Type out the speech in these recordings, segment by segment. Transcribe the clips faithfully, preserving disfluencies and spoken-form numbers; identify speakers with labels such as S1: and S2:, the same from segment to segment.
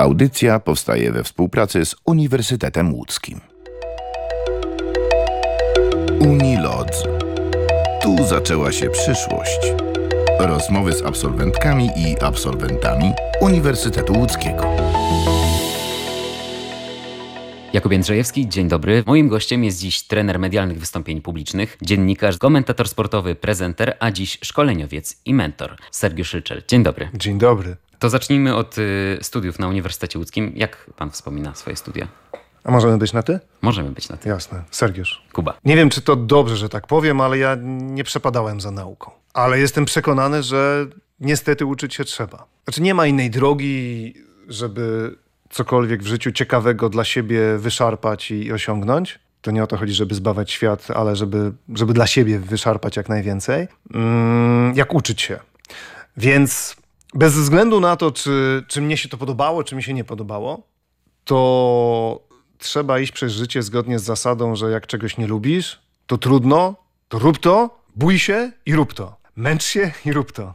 S1: Audycja powstaje we współpracy z Uniwersytetem Łódzkim. Unilodz. Tu zaczęła się przyszłość. Rozmowy z absolwentkami i absolwentami Uniwersytetu Łódzkiego.
S2: Jakub Jędrzejewski, dzień dobry. Moim gościem jest dziś trener medialnych wystąpień publicznych, dziennikarz, komentator sportowy, prezenter, a dziś szkoleniowiec i mentor Sergiusz Ryczel. Dzień dobry.
S3: Dzień dobry.
S2: To zacznijmy od y, studiów na Uniwersytecie Łódzkim. Jak pan wspomina swoje studia?
S3: A możemy być na ty?
S2: Możemy być na ty.
S3: Jasne. Sergiusz.
S2: Kuba.
S3: Nie wiem, czy to dobrze, że tak powiem, ale ja nie przepadałem za nauką. Ale jestem przekonany, że niestety uczyć się trzeba. Znaczy nie ma innej drogi, żeby cokolwiek w życiu ciekawego dla siebie wyszarpać i osiągnąć. To nie o to chodzi, żeby zbawiać świat, ale żeby, żeby dla siebie wyszarpać jak najwięcej. Mm, jak uczyć się. Więc bez względu na to, czy, czy mnie się to podobało, czy mi się nie podobało, to trzeba iść przez życie zgodnie z zasadą, że jak czegoś nie lubisz, to trudno, to rób to, bój się i rób to. Męcz się i rób to.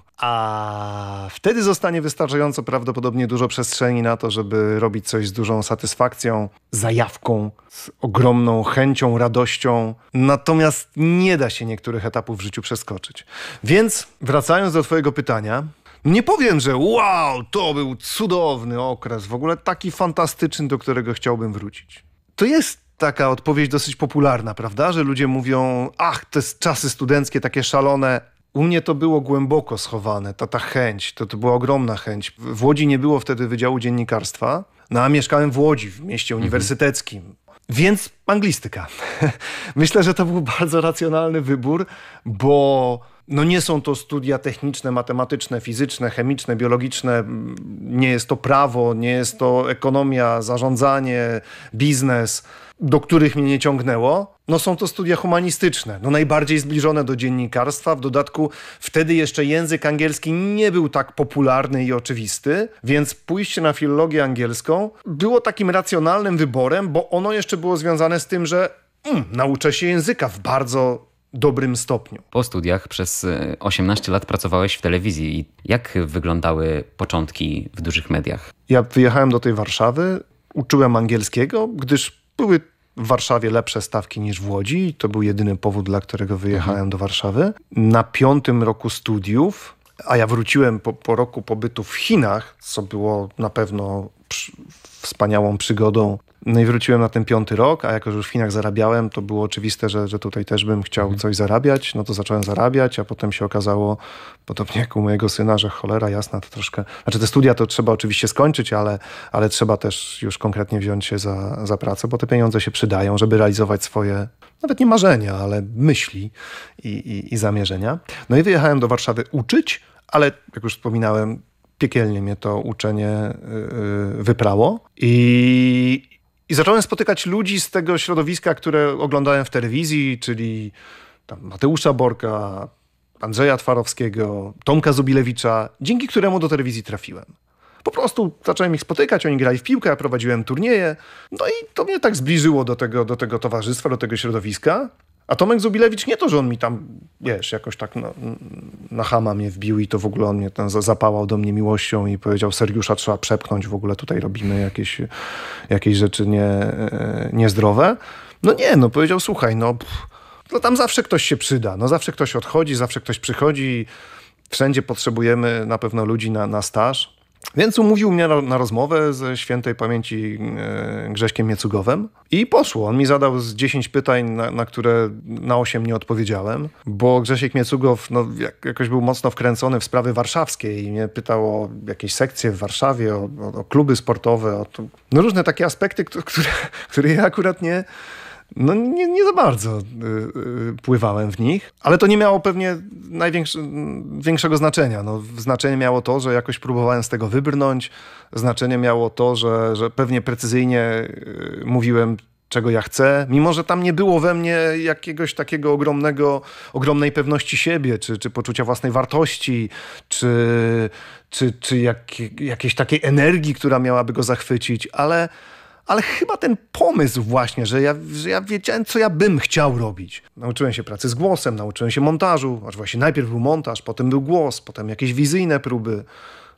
S3: A wtedy zostanie wystarczająco prawdopodobnie dużo przestrzeni na to, żeby robić coś z dużą satysfakcją, zajawką, z ogromną chęcią, radością. Natomiast nie da się niektórych etapów w życiu przeskoczyć. Więc wracając do twojego pytania, nie powiem, że wow, to był cudowny okres, w ogóle taki fantastyczny, do którego chciałbym wrócić. To jest taka odpowiedź dosyć popularna, prawda? Że ludzie mówią, ach, te czasy studenckie takie szalone. U mnie to było głęboko schowane, ta, ta chęć, to, to była ogromna chęć. W Łodzi nie było wtedy Wydziału Dziennikarstwa, no a mieszkałem w Łodzi, w mieście uniwersyteckim. Mhm. Więc anglistyka. Myślę, że to był bardzo racjonalny wybór, bo no nie są to studia techniczne, matematyczne, fizyczne, chemiczne, biologiczne. Nie jest to prawo, nie jest to ekonomia, zarządzanie, biznes, do których mnie nie ciągnęło. No są to studia humanistyczne, no najbardziej zbliżone do dziennikarstwa. W dodatku wtedy jeszcze język angielski nie był tak popularny i oczywisty, więc pójście na filologię angielską było takim racjonalnym wyborem, bo ono jeszcze było związane z tym, że mm, nauczę się języka w bardzo dobrym stopniu.
S2: Po studiach przez osiemnaście lat pracowałeś w telewizji. Jak wyglądały początki w dużych mediach?
S3: Ja wyjechałem do tej Warszawy, uczyłem angielskiego, gdyż były w Warszawie lepsze stawki niż w Łodzi. To był jedyny powód, dla którego wyjechałem mhm. do Warszawy. Na piątym roku studiów, a ja wróciłem po, po roku pobytu w Chinach, co było na pewno przy, wspaniałą przygodą. No i wróciłem na ten piąty rok, a jako, że już w Chinach zarabiałem, to było oczywiste, że, że tutaj też bym chciał mhm. coś zarabiać. No to zacząłem zarabiać, a potem się okazało, podobnie jak u mojego syna, że cholera jasna, to troszkę... Znaczy te studia to trzeba oczywiście skończyć, ale, ale trzeba też już konkretnie wziąć się za, za pracę, bo te pieniądze się przydają, żeby realizować swoje, nawet nie marzenia, ale myśli i, i, i zamierzenia. No i wyjechałem do Warszawy uczyć, ale jak już wspominałem, piekielnie mnie to uczenie yy, wyprało i... I zacząłem spotykać ludzi z tego środowiska, które oglądałem w telewizji, czyli tam Mateusza Borka, Andrzeja Twarowskiego, Tomka Zubilewicza, dzięki któremu do telewizji trafiłem. Po prostu zacząłem ich spotykać, oni grali w piłkę, ja prowadziłem turnieje. No i to mnie tak zbliżyło do tego, do tego towarzystwa, do tego środowiska. A Tomek Zubilewicz nie to, że on mi tam, wiesz, jakoś tak na, na chama mnie wbił i to w ogóle on mnie tam zapałał do mnie miłością i powiedział, Sergiusza trzeba przepchnąć, w ogóle tutaj robimy jakieś, jakieś rzeczy nie, niezdrowe. No nie, no powiedział, słuchaj, no, pff, no tam zawsze ktoś się przyda, no zawsze ktoś odchodzi, zawsze ktoś przychodzi, wszędzie potrzebujemy na pewno ludzi na, na staż. Więc umówił mnie na, na rozmowę ze świętej pamięci e, Grześkiem Miecugowem i poszło. On mi zadał z dziesięć pytań, na, na które na osiem nie odpowiedziałem, bo Grzesiek Miecugow no, jak, jakoś był mocno wkręcony w sprawy warszawskie i mnie pytał o jakieś sekcje w Warszawie, o, o, o kluby sportowe, o to, no różne takie aspekty, które, które ja akurat nie... No nie, nie za bardzo y, y, pływałem w nich, ale to nie miało pewnie największego znaczenia. No, znaczenie miało to, że jakoś próbowałem z tego wybrnąć. Znaczenie miało to, że, że pewnie precyzyjnie y, mówiłem, czego ja chcę, mimo że tam nie było we mnie jakiegoś takiego ogromnego, ogromnej pewności siebie, czy, czy poczucia własnej wartości, czy, czy, czy jak, jakiejś takiej energii, która miałaby go zachwycić, ale Ale chyba ten pomysł właśnie, że ja, że ja wiedziałem, co ja bym chciał robić. Nauczyłem się pracy z głosem, nauczyłem się montażu. Znaczy właśnie najpierw był montaż, potem był głos, potem jakieś wizyjne próby.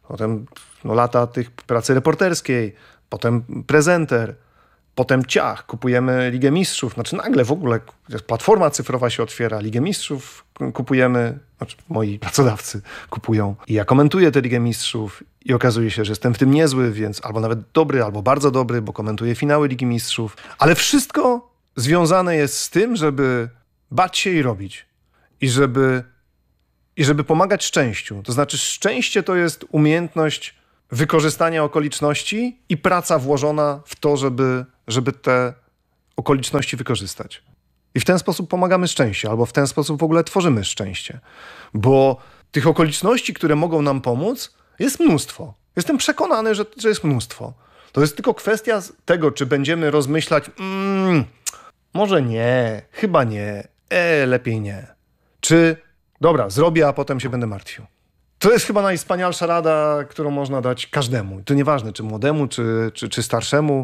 S3: potem no, lata tych pracy reporterskiej, potem prezenter, potem ciach, kupujemy Ligę Mistrzów. Znaczy nagle w ogóle platforma cyfrowa się otwiera, Ligę Mistrzów kupujemy, znaczy moi pracodawcy kupują. I ja komentuję tę Ligę Mistrzów i okazuje się, że jestem w tym niezły, więc albo nawet dobry, albo bardzo dobry, bo komentuję finały Ligi Mistrzów. Ale wszystko związane jest z tym, żeby bać się i robić. I żeby, i żeby pomagać szczęściu. To znaczy szczęście to jest umiejętność wykorzystania okoliczności i praca włożona w to, żeby, żeby te okoliczności wykorzystać. I w ten sposób pomagamy szczęściu, albo w ten sposób w ogóle tworzymy szczęście. Bo tych okoliczności, które mogą nam pomóc, jest mnóstwo. Jestem przekonany, że, że jest mnóstwo. To jest tylko kwestia tego, czy będziemy rozmyślać mm, może nie, chyba nie, e, lepiej nie. Czy dobra, zrobię, a potem się będę martwił. To jest chyba najwspanialsza rada, którą można dać każdemu. To nieważne, czy młodemu, czy, czy, czy starszemu,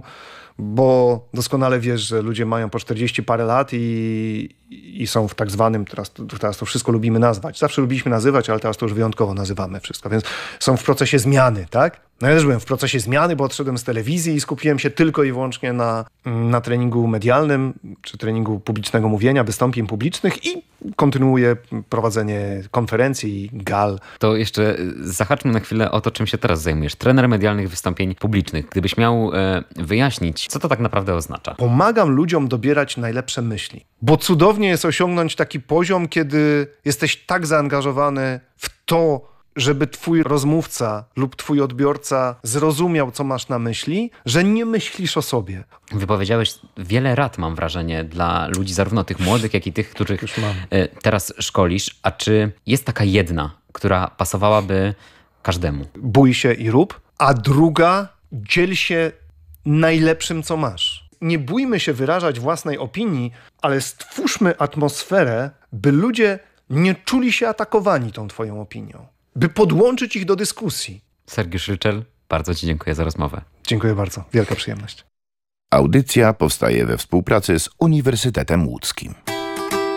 S3: bo doskonale wiesz, że ludzie mają po czterdzieści parę lat i, i są w tak zwanym, teraz, teraz to wszystko lubimy nazwać. Zawsze lubiliśmy nazywać, ale teraz to już wyjątkowo nazywamy wszystko, więc są w procesie zmiany, tak? No ja też byłem w procesie zmiany, bo odszedłem z telewizji i skupiłem się tylko i wyłącznie na, na treningu medialnym, czy treningu publicznego mówienia, wystąpień publicznych i kontynuuję prowadzenie konferencji, gal.
S2: To jeszcze zahaczmy na chwilę o to, czym się teraz zajmujesz. Trener medialnych wystąpień publicznych. Gdybyś miał e, wyjaśnić, co to tak naprawdę oznacza?
S3: Pomagam ludziom dobierać najlepsze myśli, bo cudownie jest osiągnąć taki poziom, kiedy jesteś tak zaangażowany w to, żeby twój rozmówca lub twój odbiorca zrozumiał, co masz na myśli, że nie myślisz o sobie.
S2: Wypowiedziałeś wiele rad, mam wrażenie, dla ludzi, zarówno tych młodych, jak i tych, których teraz szkolisz. A czy jest taka jedna, która pasowałaby każdemu?
S3: Bój się i rób, a druga, dziel się najlepszym, co masz. Nie bójmy się wyrażać własnej opinii, ale stwórzmy atmosferę, by ludzie nie czuli się atakowani tą twoją opinią. By podłączyć ich do dyskusji.
S2: Sergiusz Ryczel, bardzo ci dziękuję za rozmowę.
S3: Dziękuję bardzo. Wielka przyjemność.
S1: Audycja powstaje we współpracy z Uniwersytetem Łódzkim.